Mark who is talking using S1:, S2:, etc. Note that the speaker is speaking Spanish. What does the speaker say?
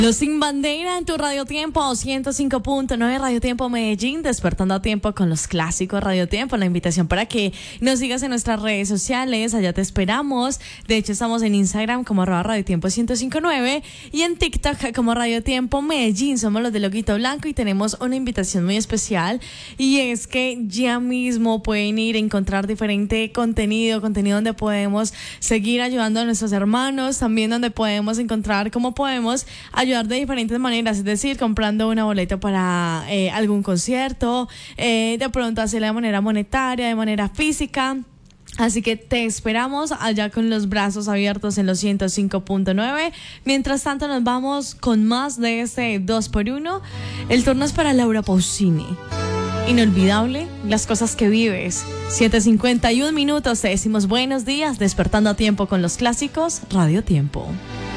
S1: Los Sin Bandera en tu Radio Tiempo 105.9 Radio Tiempo Medellín, despertando a tiempo con los clásicos Radio Tiempo. La invitación para que nos sigas en nuestras redes sociales, allá te esperamos. De hecho, estamos en Instagram como @Radio Tiempo 105.9 y en TikTok como Radio Tiempo Medellín. Somos los de Loguito Blanco y tenemos una invitación muy especial, y es que ya mismo pueden ir a encontrar diferente contenido donde podemos seguir ayudando a nuestros hermanos, también donde podemos encontrar cómo podemos ayudar de diferentes maneras, es decir, comprando una boleta para algún concierto, de pronto hacerla de manera monetaria, de manera física. Así que te esperamos allá con los brazos abiertos en los 105.9. Mientras tanto nos vamos con más de este 2x1. El turno es para Laura Pausini. Inolvidable, las cosas que vives. 7:51 minutos, te decimos buenos días, despertando a tiempo con los clásicos Radio Tiempo.